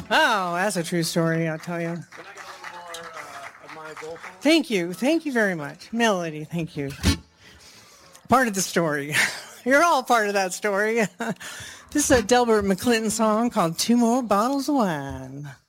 Oh, that's a true story, I'll tell you. Can I get a little more of my vocal? Thank you. Thank you very much. Melody, thank you. Part of the story. You're all part of that story. This is a Delbert McClinton song called Two More Bottles of Wine.